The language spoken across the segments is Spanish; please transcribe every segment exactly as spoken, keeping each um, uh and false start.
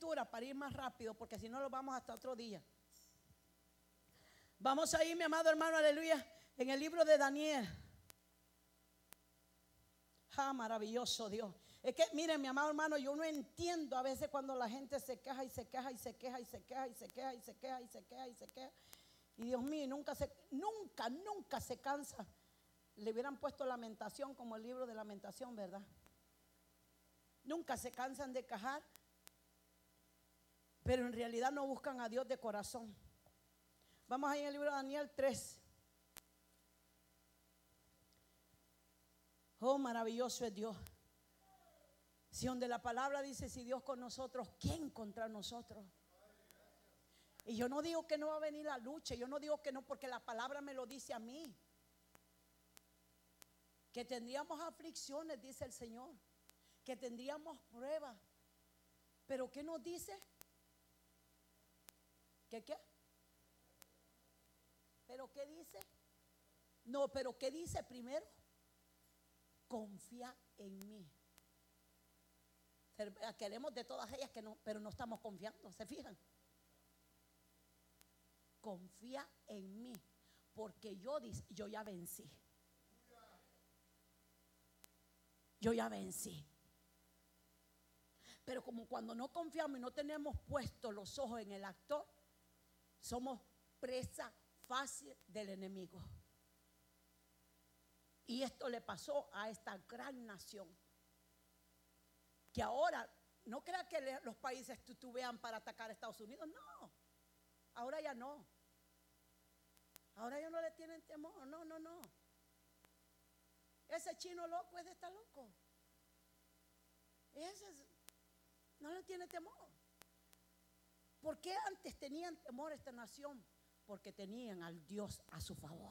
lectura para ir más rápido, porque si no lo vamos hasta otro día. Vamos a ir, mi amado hermano, aleluya, en el libro de Daniel. Ah, maravilloso Dios. Es que, miren, mi amado hermano, yo no entiendo a veces cuando la gente se queja y se queja y se queja y se queja y se queja y se queja y se queja y se queja. Y Dios mío, nunca se, nunca, nunca se cansa. Le hubieran puesto Lamentación como el libro de Lamentación, ¿verdad? Nunca se cansan de quejar, pero en realidad no buscan a Dios de corazón. Vamos ahí en el libro de Daniel tres. Oh, maravilloso es Dios. Si donde la palabra dice, si Dios con nosotros, ¿quién contra nosotros? Y yo no digo que no va a venir la lucha, yo no digo que no, porque la palabra me lo dice a mí. Que tendríamos aflicciones, dice el Señor. Que tendríamos pruebas. ¿Pero qué nos dice? ¿Qué qué? ¿Pero qué dice? No, pero ¿qué dice primero? Confía en mí. Queremos de todas ellas que no, pero no estamos confiando, ¿se fijan? Confía en mí, porque yo, yo ya vencí. Yo ya vencí. Pero como cuando no confiamos y no tenemos puestos los ojos en el actor, somos presa fácil del enemigo. Y esto le pasó a esta gran nación, que ahora, no crea que le, los países titubean para atacar a Estados Unidos, no, ahora ya no, ahora ya no le tienen temor, no, no, no, ese chino loco es de estar loco, ese es, no le tiene temor. ¿Por qué antes tenían temor esta nación? Porque tenían al Dios a su favor.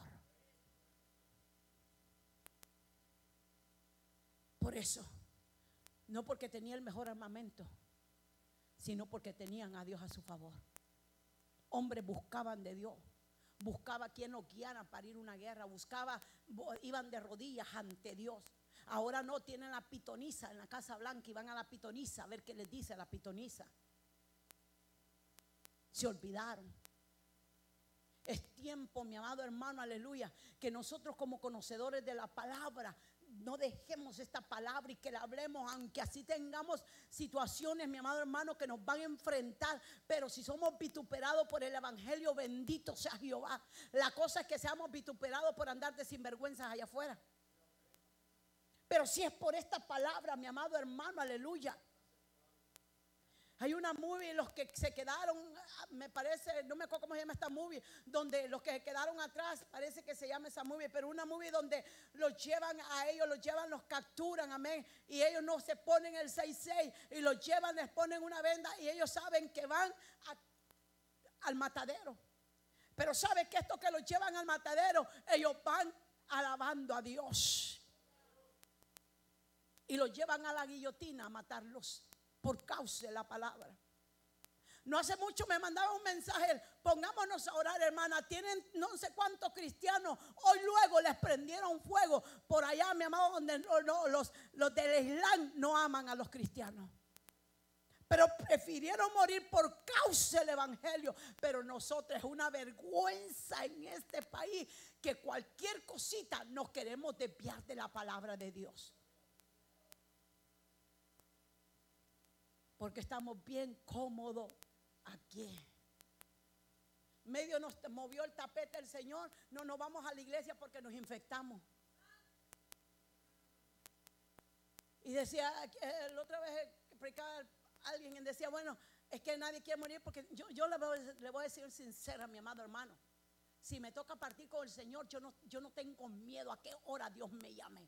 Por eso, no porque tenía el mejor armamento, sino porque tenían a Dios a su favor. Hombres buscaban de Dios, buscaba quien los guiara para ir a una guerra, buscaba, iban de rodillas ante Dios. Ahora no, tienen la pitonisa en la Casa Blanca y van a la pitonisa a ver qué les dice la pitonisa. Se olvidaron. Es tiempo, mi amado hermano, aleluya, que nosotros como conocedores de la palabra no dejemos esta palabra y que la hablemos, aunque así tengamos situaciones, mi amado hermano, que nos van a enfrentar. Pero si somos vituperados por el evangelio, bendito sea Jehová. La cosa es que seamos vituperados por andar de sinvergüenzas allá afuera. Pero si es por esta palabra, mi amado hermano, aleluya. Hay una movie, los que se quedaron, me parece, no me acuerdo cómo se llama esta movie, donde los que se quedaron atrás, parece que se llama esa movie, pero una movie donde los llevan a ellos, los llevan, los capturan, amén, y ellos no se ponen el seis seis y los llevan, les ponen una venda y ellos saben que van a, al matadero. Pero ¿sabe que estos que los llevan al matadero, ellos van alabando a Dios? Y los llevan a la guillotina a matarlos por causa de la palabra. No hace mucho me mandaba un mensaje: pongámonos a orar, hermana. Tienen no sé cuántos cristianos. Hoy luego les prendieron fuego por allá, mi amado, donde no, no, los, los del Islam no aman a los cristianos. Pero prefirieron morir por causa del evangelio. Pero nosotros, es una vergüenza en este país que cualquier cosita nos queremos desviar de la palabra de Dios. Porque estamos bien cómodos aquí. Medio nos movió el tapete el Señor. No nos vamos a la iglesia porque nos infectamos. Y decía, la otra vez que predicaba alguien y decía, bueno, es que nadie quiere morir porque yo, yo le, voy, le voy a decir sincera, mi amado hermano. Si me toca partir con el Señor, yo no, yo no tengo miedo a qué hora Dios me llame.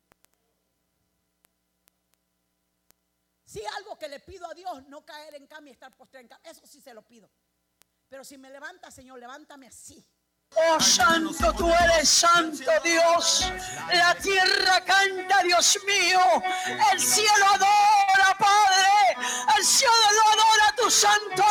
Si algo que le pido a Dios, no caer en cama y estar postrado en cama, eso sí se lo pido. Pero si me levanta, Señor, levántame así. Oh santo, tú eres santo Dios. La tierra canta, Dios mío. El cielo adora, Padre. El cielo adora tu santo